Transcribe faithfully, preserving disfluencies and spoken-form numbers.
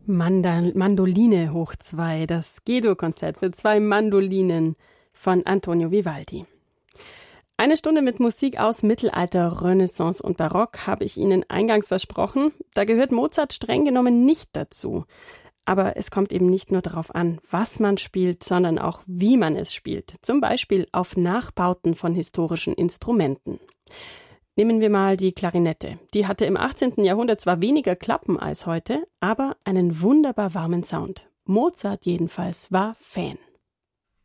Mandal- Mandoline hoch zwei, das G-Dur-Konzert für zwei Mandolinen von Antonio Vivaldi. Eine Stunde mit Musik aus Mittelalter, Renaissance und Barock habe ich Ihnen eingangs versprochen. Da gehört Mozart streng genommen nicht dazu. Aber es kommt eben nicht nur darauf an, was man spielt, sondern auch, wie man es spielt. Zum Beispiel auf Nachbauten von historischen Instrumenten. Nehmen wir mal die Klarinette. Die hatte im achtzehnten Jahrhundert zwar weniger Klappen als heute, aber einen wunderbar warmen Sound. Mozart jedenfalls war Fan.